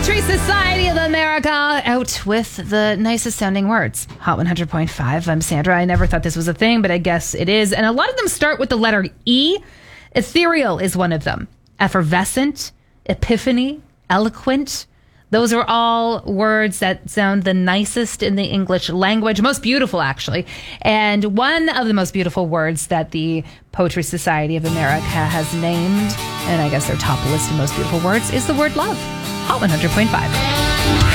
Poetry Society of America out with the nicest sounding words. Hot 100.5. I'm Sandra. I never thought this was a thing, but I guess it is. And a lot of them start with the letter E. Ethereal is one of them. Effervescent, epiphany, eloquent. Those are all words that sound the nicest in the English language. Most beautiful, actually. And one of the most beautiful words that the Poetry Society of America has named, and I guess their top list of most beautiful words, is the word love. Hot 100.5.